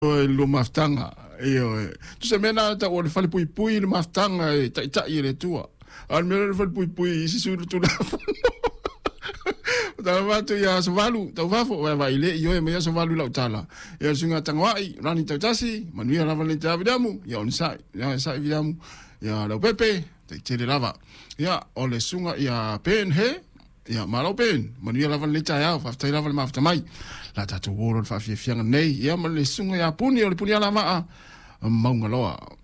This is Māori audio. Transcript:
lo maftanga tu se mena ta o le fale pui pui le maftanga ta ta i le tua al me le fale pui pui si su tu la ta va tu ya so valu ta va fo va ile yo me ya so valu la tala ya sunga tangwai rani ta tasi manu ya lava le ta vidamu ya on sai vidamu ya lo pepe te le lava ya o le sunga ya pen he ya malo pen manu ya lava le ta ya fa ta lava le mafta mai la tatu woro fa fianga nei ya ma le sunga ya puni o le puni ala maa maunga loa